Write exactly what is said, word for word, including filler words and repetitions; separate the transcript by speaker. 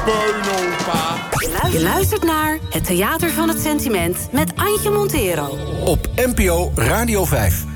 Speaker 1: Beunopa.
Speaker 2: Je luistert naar Het Theater van het Sentiment met Antje Montero.
Speaker 3: Op N P O Radio vijf.